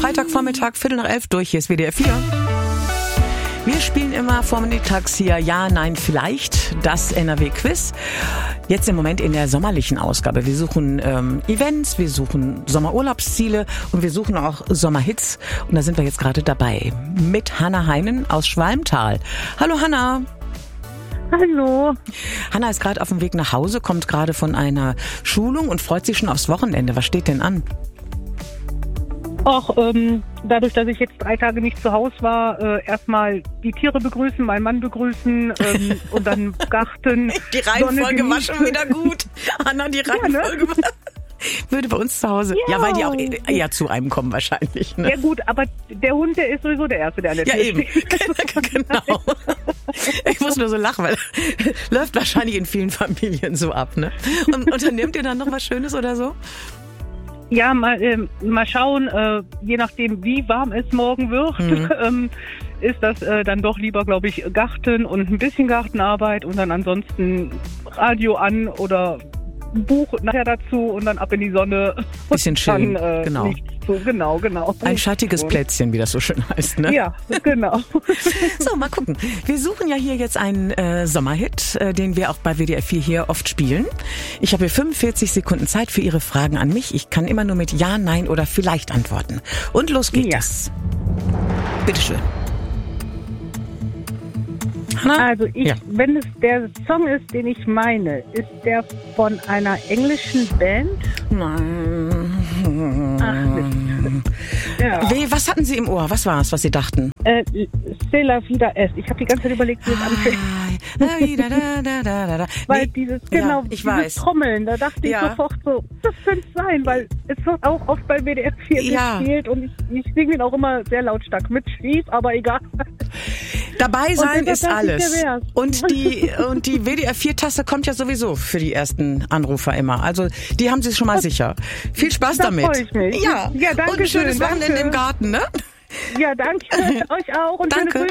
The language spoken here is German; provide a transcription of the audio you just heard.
Freitagvormittag, 10:45 durch. Hier ist WDR 4. Wir spielen immer vormittags hier Ja, Nein, Vielleicht, das NRW-Quiz. Jetzt im Moment in der sommerlichen Ausgabe. Wir suchen Events, wir suchen Sommerurlaubsziele und wir suchen auch Sommerhits. Und da sind wir jetzt gerade dabei mit Hanna Heinen aus Schwalmtal. Hallo Hanna. Hallo. Hanna ist gerade auf dem Weg nach Hause, kommt gerade von einer Schulung und freut sich schon aufs Wochenende. Was steht denn an? Auch dadurch, dass ich jetzt 3 Tage nicht zu Hause war, erstmal die Tiere begrüßen, meinen Mann begrüßen und dann Garten. Die Reihenfolge war schon wieder gut. Hanna, die Reihenfolge würde bei uns zu Hause. Ja, weil die auch eher zu einem kommen wahrscheinlich. Ne? Ja gut, aber der Hund, der ist sowieso der Erste, der an der Tür steht. Genau. Ich muss nur so lachen, weil läuft wahrscheinlich in vielen Familien so ab. Ne? Und unternehmt ihr dann noch was Schönes oder so? Ja, mal schauen, je nachdem, wie warm es morgen wird, ist das dann doch lieber, glaube ich, Garten und ein bisschen Gartenarbeit und dann ansonsten Radio an oder ein Buch nachher dazu und dann ab in die Sonne. Bisschen chillen, genau. Nichts zu. Genau. Ein schattiges Plätzchen, wie das so schön heißt, ne? Ja, genau. So, mal gucken. Wir suchen ja hier jetzt einen Sommerhit, den wir auch bei WDR 4 hier oft spielen. Ich habe hier 45 Sekunden Zeit für Ihre Fragen an mich. Ich kann immer nur mit Ja, Nein oder Vielleicht antworten. Und los geht es. Bitteschön. Hanna? Also wenn es der Song ist, den ich meine, ist der von einer englischen Band? Nein. Ach, Mist. Ja. Was hatten Sie im Ohr? Was war es, was Sie dachten? C'est la vida est. Ich habe die ganze Zeit überlegt, wie es anfängt. Weil dieses Trommeln, da dachte ich sofort so, das könnte es sein, weil es wird auch oft bei WDR 4 gespielt und ich singe ihn auch immer sehr lautstark mit schief, aber egal. Dabei sein ist alles. Und die WDR 4-Tasse kommt ja sowieso für die ersten Anrufer immer. Also die haben Sie schon mal sicher. Viel Spaß damit. Da freue ich mich. Ja, danke und ein schönes Wochenende im Garten, ne? Ja, danke. Euch auch. Und danke.